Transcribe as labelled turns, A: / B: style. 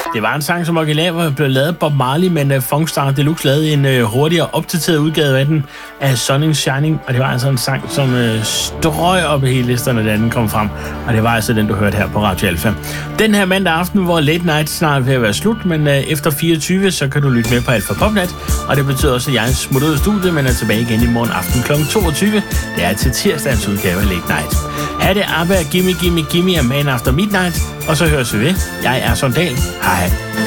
A: Det var en sang, som originalt blev lavet Bob Marley, men Funkstar Deluxe lavede en hurtigere opdateret udgave af den af Sun Shining, og det var altså en sang, som strøg op i hele listerne, da den kom frem, og det var altså den, du hørte her på Radio Alpha. Den her mandag aften, hvor Late Night snart ved at være slut, men efter 24, så kan du lytte med på Alpha Popnat, og det betyder også, at jeg smutter ud af studiet, men er tilbage igen i morgen aften kl. 22. Det er til tirsdagens udgave af Late Night. Ha' det ABBA, Gimme Gimme Gimme, a Man After Midnight, og så høres vi ved. Jeg er Sondal. Hej.